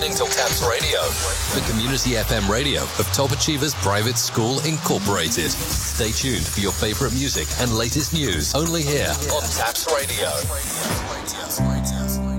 listening to TAPS Radio, the community FM radio of Top Achievers Private School Incorporated. Stay tuned for your favorite music and latest news only here on TAPS Radio.